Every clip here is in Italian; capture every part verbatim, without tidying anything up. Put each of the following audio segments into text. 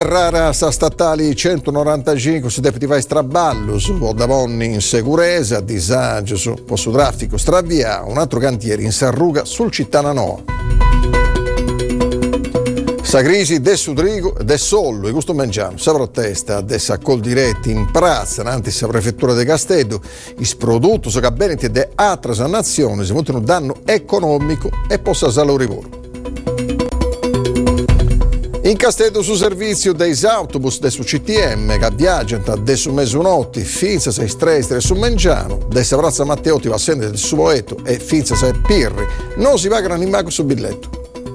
Serrara sa statali centonovantacinque su deputy vai straballo su Vodavonni in sicurezza, disagio su posto traffico stravia, un altro cantiere in Sarruga sul Cittana Noa. Sa crisi del Sudrigo e del Sollo, e questo mangiamo, sa protesta adesso a col diretti in Prazza, nanti sa prefettura di Castello, il prodotto so che bene de altre nazioni si mettono un danno economico e possa salire lavoro. In Castello su servizio dei autobus del su C T M che viaggiano da su mezzanotte finza sei strestre su Mengiano, da Savrazza Matteotti va a sendere del suo poeto e finza sei Pirri, non si va gran imago sul biglietto.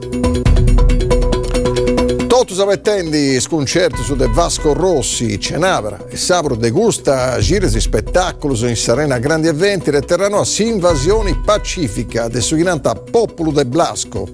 Tutto savettendi sconcerto su De Vasco Rossi, Cenabra e Sabro de Gusta, giresi spettacolo in Serena grandi eventi e terrano a invasioni pacifica del suinanta popolo de Blasco.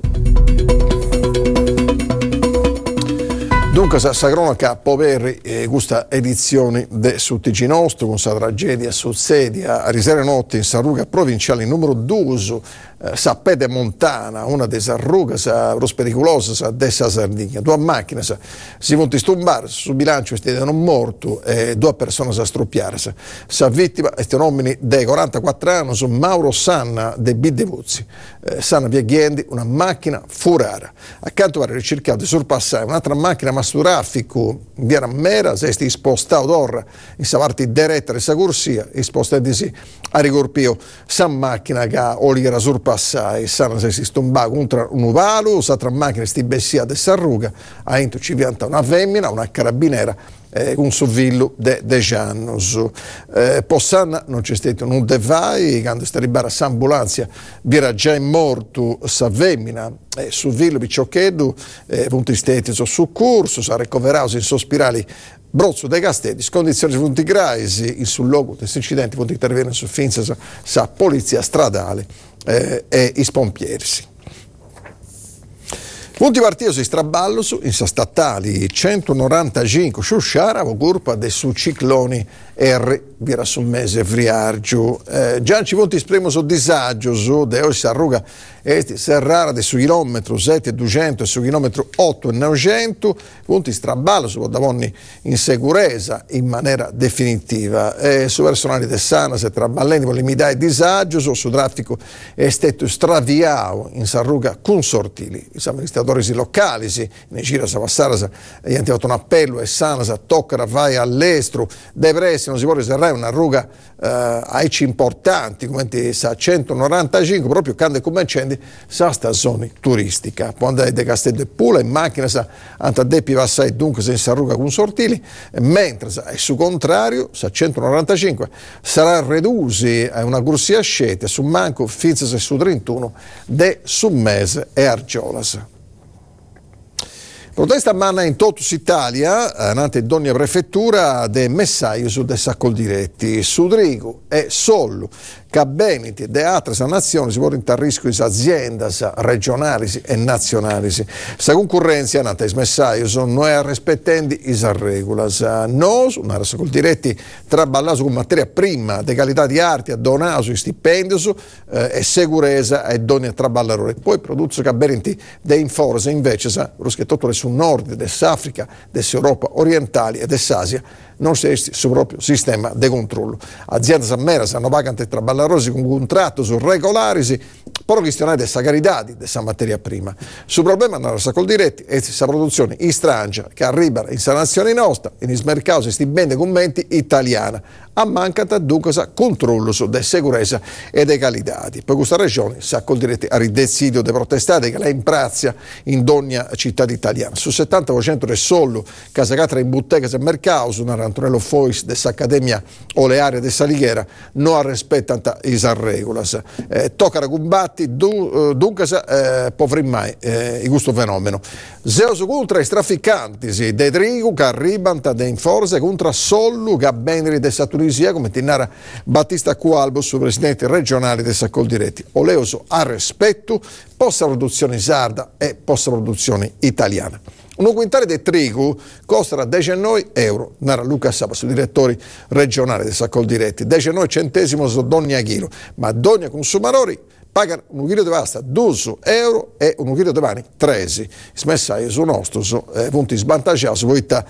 Dunque, sa cronaca poveri e questa edizione de su T G nostro con sa tragedia succedia a Risere Notte in Sarruga provinciale numero due, eh, sa Pede Montana, una delle Sarruga, sa pericolosa, sa dessa Sardegna. Due macchine sa, si vanno a stumbare su bilancio e non morto e due persone sa struppiare. Sa, sa vittima e nomini dei quarantaquattro anni su Mauro Sanna de Bidevuzzi. Eh, Sanna Viaghendi, una macchina furara. Accanto a ricercato di sorpassare un'altra macchina ma su traffico in via Rammera, se sti spostato d'ora in sa parte diretta di sa corsia, e spostati di sì a rigorpio sa macchina che oliera sorpassare e sa se si stomba contro un uvalo, sa tra macchine sti bessia de Sarruga, a into ci pianta una femmina, una carabiniera, Eh, un sovillo de deci anni. Eh, Possanna non c'è stato un devai, quando sta ribara s'ambulanza vi era già morto sa femmina, eh, sovillo piccioccheddu, eh, punti stati su soccorso, sa ricoverato in sospirali Brozzo dei Castelli, condizioni punti graisi, in sul luogo degli incidenti punti intervenire su finza sa, sa polizia stradale eh, e i spompiersi. Punti partito si straballo su in sa statali centonovantacinque su Sciaravo, colpa dei su cicloni R vira sul mese friargio. Eh, già ci punti esprimo su disagio su de oggi Sarruga e Serrara de su chilometro sette e duecento e su chilometro otto e novecento, punti straballo su Vodavonni in sicurezza in maniera definitiva. E su personali de sana se traballenti con limitare disagio su, su traffico è stato straviato in Sarruga consortili. I amministratori locali si ne gira sa passare sa gli hanno fatto un appello e sana sa tocca vai all'estero dei pressi non si può riservare una ruga eh, aici importanti come sa centonovantacinque proprio quando è cominciando sa stagione turistica può andare da Castello e Pula in macchina sa antadeppi va assai dunque senza ruga consortili mentre sa e su contrario sa centonovantacinque sarà redusi a una corsia scete su manco finza se su trentuno de su mese e Argiolas. Protesta manna in totus Italia, nante d'ogni prefettura de messaggio su de saccol diretti, Sudrigo e Sollo, che beniti de altre nazioni si vogliono a rischio di aziende regionali e nazionali. La concorrenza, nante messaggio, non è rispettando le regole. Noi, una saccol diretti, traballato con materia prima, de qualità di arte, donato stipendi eh, e sicurezza e doni a traballadore. Poi produce che beniti de inforze invece, sa, che tutto è sul nord dell'Africa, dell'Europa orientali e dell'Asia, non c'è sul proprio sistema di controllo. Aziende sammere sanno pagante traballadori con contratto su regolari, però questionare della carità di questa materia prima. Sul problema non sa col diretti è questa produzione in strangia che arriva in sa nazione nostra, in mercato questi beni commenti italiana, a mancata dunque sa controllo su de sicurezza e dei qualitati. Per questa ragione sa col diretti a ridecidio dei protestati che la imprazia in ogni città italiana. Su settanta per cento del sollo casa catra in bottega e mercato su una Antonello Fois dell'Accademia Olearia de Salighera non rispettano le regole. Eh, tocca a combatti du, dunque eh, poveri mai eh, in questo fenomeno. Zeus contro i trafficanti sì, dei trigo che arrivano da in forza contro Sollu che benri della Tunisia come Tinara Battista Cualbo su presidenti regionali del Saccol Diretti. Oleoso a rispetto posta produzione sarda e posta produzione italiana. Un quintale di trigo costa diciannove euro, narra Luca Saba, su direttori regionali del Saccol Diretti, diciannove centesimi su ogni chilo, ma ogni consumatori paga un chilo di pasta due euro e un chilo di pane tredici. Smessa su nostro, su eh, punti svantaggiati, voi